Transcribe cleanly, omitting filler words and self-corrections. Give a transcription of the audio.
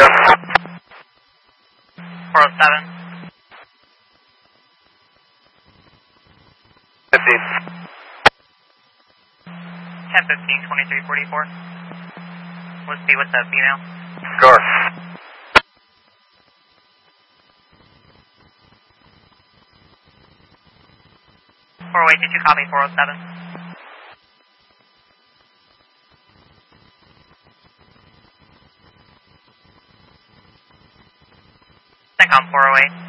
407. 15. 1015, 2344. Let's see what's up, female. Sure. 408, did you copy 407? Check on 408.